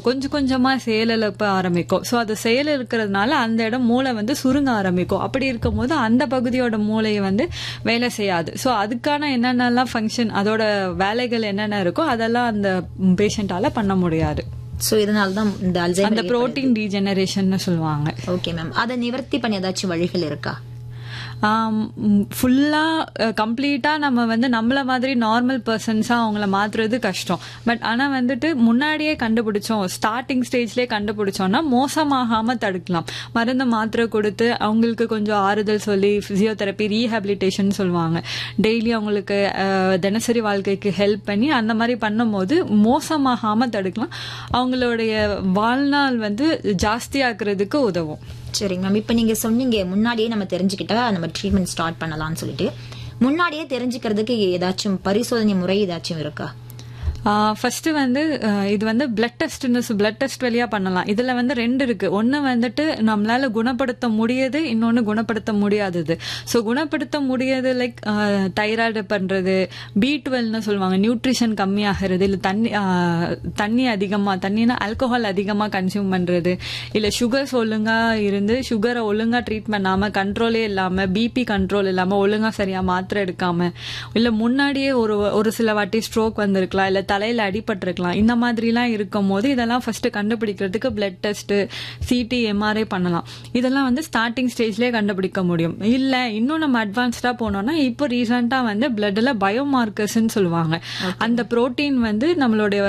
கொஞ்சம் கொஞ்சமா செயலிழப்ப ஆரம்பிக்கும். ஸோ அது செயல் இருக்கிறதுனால அந்த இடம் மூளை வந்து சுருங்க ஆரம்பிக்கும். அப்படி இருக்கும்போது அந்த பகுதியோட மூளையை வந்து வேலை செய்யாது. ஸோ அதுக்கான என்னென்னலாம் ஃபங்க்ஷன், அதோட வேலைகள் என்னென்ன இருக்கோ அதெல்லாம் அந்த பேஷண்டால பண்ண முடியாது. சோ இதனால தான் இந்த அல்சைமர், அந்த புரோட்டீன் டீஜெனரேஷன் சொல்லுவாங்க. Okay ma'am. அதை நிவர்த்தி பண்ண ஏதாச்சும் வழிகள் இருக்கா? ஃபுல்லா கம்ப்ளீட்டா நம்ம வந்து நம்மள மாதிரி நார்மல் பர்சன்ஸா அவங்கள மாத்துறது கஷ்டம். பட் ஆனா வந்துட்டு முன்னாடியே கண்டுபிடிச்சோம், ஸ்டார்டிங் ஸ்டேஜ்லயே கண்டுபிடிச்சோம்னா மோசமாகாம தடுக்கலாம். மருந்து மாத்திரை கொடுத்து அவங்களுக்கு கொஞ்சம் ஆறுதல் சொல்லி பிசியோதெரப்பி, ரீஹாபிலிட்டேஷன் சொல்லுவாங்க. டெய்லி அவங்களுக்கு தினசரி வாழ்க்கைக்கு ஹெல்ப் பண்ணி அந்த மாதிரி பண்ணும்போது மோசமாகாம தடுக்கலாம். அவங்களுடைய வாழ்நாள் வந்து ஜாஸ்தியாக்குறதுக்கு உதவும். சரிங்க மேம். இப்ப நீங்க சொன்னீங்க முன்னாடியே நம்ம தெரிஞ்சுக்கிட்டா நம்ம ட்ரீட்மெண்ட் ஸ்டார்ட் பண்ணலாம்னு சொல்லிட்டு, முன்னாடியே தெரிஞ்சுக்கிறதுக்கு ஏதாச்சும் பரிசோதனை முறை ஏதாச்சும் இருக்கா? ஃபர்ஸ்ட் வந்து இது வந்து பிளட் டெஸ்ட் வழியா பண்ணலாம். இதுல வந்து 2 இருக்கு. ஒன்னு வந்துட்டு நம்மளால குணப்படுத்த முடியாது, இன்னொன்னு குணப்படுத்த முடியாதது. ஸோ குணப்படுத்த முடியாது லைக் தைராய்டு பண்றது, B12 சொல்லுவாங்க, நியூட்ரிஷன் கம்மியாகிறது, இல்ல தண்ணினா ஆல்கஹால் அதிகமா கன்சியூம் பண்றது, இல்ல சுகர்ஸ் ஒழுங்கா இருந்து சுகரை ஒழுங்கா ட்ரீட் பண்ணாம, கண்ட்ரோலே இல்லாம, பிபி கண்ட்ரோல் இல்லாம, ஒழுங்கா சரியா மாத்திரை எடுக்காம, இல்ல முன்னாடியே ஒரு சில வாட்டி ஸ்ட்ரோக் வந்திருக்கலாம், இல்ல தலையில அடிபட்டிருக்கலாம். இந்த மாதிரிலாம் இருக்கும் போது இதெல்லாம் ஃபர்ஸ்ட் கண்டுபிடிக்கிறதுக்கு பிளட் டெஸ்ட், சிடி, எம்ஆர்ஐ பண்ணலாம். இதெல்லாம் வந்து ஸ்டார்டிங் ஸ்டேஜ்லயே கண்டுபிடிக்க முடியும். இல்ல இன்னும் நம்ம அட்வான்ஸ்டா போனோம்னா இப்போ ரீசெண்டா வந்து பிளட்ல பயோமார்க்கர்ஸ்ன்னு சொல்லுவாங்க. அந்த புரோட்டீன் வந்து நம்மளுடைய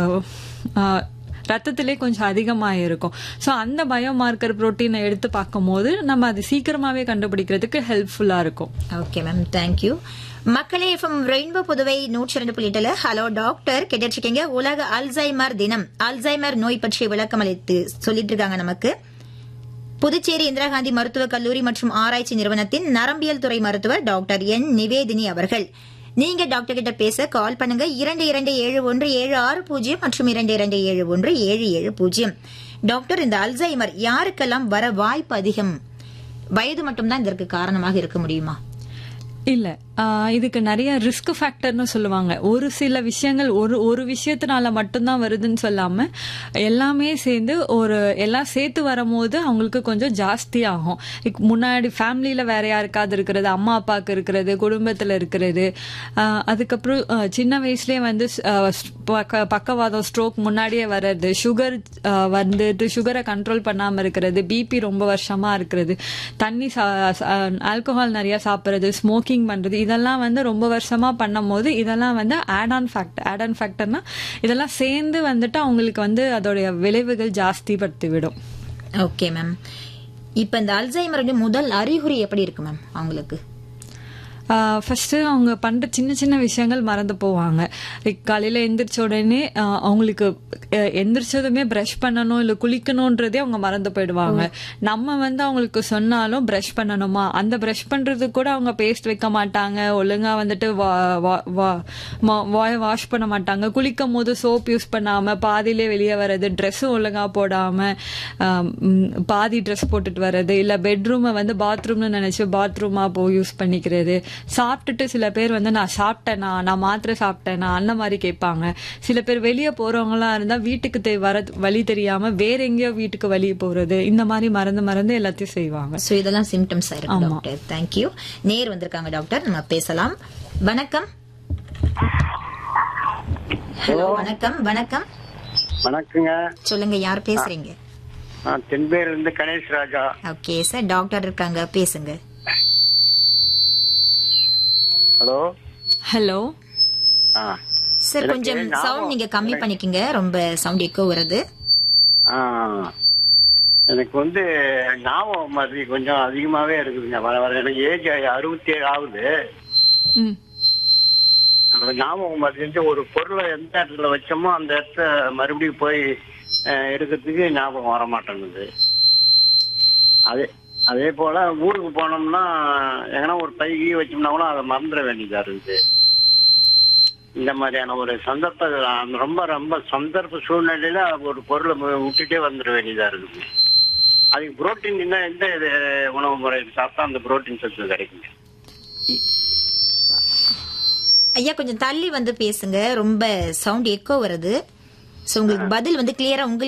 ரத்தத்திலே கொஞ்சம் அதிகமாக இருக்கும். ஸோ அந்த பயோமார்க்கர் புரோட்டீனை எடுத்து பார்க்கும் போது நம்ம அது சீக்கிரமாவே கண்டுபிடிக்கிறதுக்கு ஹெல்ப்ஃபுல்லா இருக்கும். Okay ma'am, thank you. மக்களே, FM rainbow Puduvai 102.8 hello doctor கேட்டுட்டு இருக்கீங்க. உலக அல்சைமர் தினம். அல்சைமர் நோய் பற்றிய விளக்கம் அளித்து சொல்லிட்டு இருக்காங்க நமக்கு புதுச்சேரி இந்திரா காந்தி மருத்துவக் கல்லூரி மற்றும் ஆராய்ச்சி நிறுவனத்தின் நரம்பியல் துறை மருத்துவர் டாக்டர் என் நிவேதினி அவர்கள். நீங்க டாக்டர் கிட்ட பேச கால் பண்ணுங்க 227176 மற்றும் 227177. டாக்டர், இந்த அல்சைமர் யாருக்கெல்லாம் வர வாய்ப்பு அதிகம்? வயது மட்டும்தான் இதற்கு காரணமாக இருக்க முடியுமா? இல்ல, இதுக்கு நிறைய ரிஸ்க் ஃபேக்டர்னு சொல்லுவாங்க. ஒரு சில விஷயங்கள் ஒரு விஷயத்தினால மட்டும்தான் வருதுன்னு சொல்லாம எல்லாமே சேர்ந்து எல்லாம் சேர்த்து வரும்போது அவங்களுக்கு கொஞ்சம் ஜாஸ்தி ஆகும். முன்னாடி ஃபேமிலியில வேற யாருக்காவது இருக்கிறது, அம்மா அப்பாவுக்கு இருக்கிறது, குடும்பத்துல இருக்கிறது, அதுக்கப்புறம் சின்ன வயசுலயே வந்து பக்கவாதம், ஸ்ட்ரோக் முன்னாடியே வர்றது, சுகர் வந்துட்டு சுகரை கண்ட்ரோல் பண்ணாம இருக்கிறது, பிபி ரொம்ப வருஷமா இருக்கிறது, ஆல்கஹால் நிறைய சாப்பிடுறது, ஸ்மோக்கிங் பண்றது, இதெல்லாம் வந்து ரொம்ப வருஷமா பண்ணும் போது இதெல்லாம் வந்து ஆட் ஆன் ஃபேக்டர்னா இதெல்லாம் சேர்ந்து வந்துட்டு அவங்களுக்கு வந்து அதோடைய விளைவுகள் ஜாஸ்தி படுத்தி விடும். Okay ma'am. இப்ப இந்த அல்சைமருடைய முதல் அறிகுறி எப்படி இருக்கு மேம் அவங்களுக்கு? ஃபர்ஸ்ட் அவங்க பண்ற சின்ன சின்ன விஷயங்கள் மறந்து போவாங்க. காலையில எந்திரிச்ச உடனே அவங்களுக்கு எந்திரிச்சதுமே பிரஷ் பண்ணணும் இல்ல குளிக்கணும்ன்றதே அவங்க மறந்து போயிடுவாங்க. நம்ம வந்து அவங்களுக்கு சொன்னாலும் பிரஷ் பண்ணணுமா, அந்த பிரஷ் பண்றது கூட அவங்க பேஸ்ட் வைக்க மாட்டாங்க, ஒழுங்கா வந்துட்டு வாஷ் பண்ண மாட்டாங்க, குளிக்கும் போது சோப் யூஸ் பண்ணாம பாதியிலே வெளியே வர்றது, ட்ரெஸ் ஒழுங்கா போடாம பாதி ட்ரெஸ் போட்டுட்டு வர்றது, இல்ல பெட்ரூமை வந்து பாத்ரூம்னு நினைச்சு பாத்ரூமா யூஸ் பண்ணிக்கிறது. சாப்பிட்டுட்டு சில பேர் வந்து நான் சாப்பிட்டேனா, நான் மாத்திரை சாப்பிட்டேனா அந்த மாதிரி கேட்பாங்க. சில பேர் வெளியே போறவங்களா இருந்தா வீட்டுக்கு வர வழி தெரியாம வேற எங்கேயோ வீட்டுக்கு வழி போறது, இந்த மாதிரி மறந்து எல்லாத்தையும் செய்வாங்க. சோ இதெல்லாம் சிம்டம்ஸ் ஆயிருக்கு டாக்டர். தேங்க்யூ. நேர் வந்திருக்காங்க டாக்டர், நம்ம பேசலாம். வணக்கம். ஹலோ, வணக்கம். வணக்கம் வணக்கங்க. சொல்லுங்க, யார் பேசுறீங்க? தென்பேர்ல இருந்து கணேஷ் ராஜா. ஓகே சார், டாக்டர் இருக்காங்க, பேசுங்க. ஹலோ சார், கொஞ்சம் சவுண்ட் நீங்க கம்மி பண்ணிக்கங்க, ரொம்ப சவுண்ட் எக்கோ வருது. எனக்கு வந்து ஞாபகம் மாதிரி கொஞ்சம் அதிகமாவே இருக்குதுங்க. வர எனக்கு ஏஜ் 67 ஆகுது. அந்த ஞாபகம் மாதிரி ஒரு பொருளை எந்த இடத்துல வச்சோமோ அந்த இடத்த மறுபடியும் போய் எடுக்கிறதுக்கு ஞாபகம் வர மாட்டேங்குது. அதே போல ஊருக்கு போனோம்னா எங்கன்னா ஒரு பைகி வச்சோம்னா கூட அதை மறந்துட வேண்டியதா இருக்குது. இந்த மாதிரியான ஒரு ரொம்ப ரொம்ப சந்தர்ப்ப சூழ்நிலையில ஒரு பொருளை விட்டுட்டே வந்துட வேண்டியதா இருக்குது. அதுக்கு புரோட்டீன் எந்த உணவு முறை சாப்பிட்டா அந்த புரோட்டீன் சத்து கிடைக்குங்க? ஐயா, கொஞ்சம் தள்ளி வந்து பேசுங்க, ரொம்ப சவுண்ட் எக்கோ வருது. உங்களுக்கு பதில் வந்து கிளியரா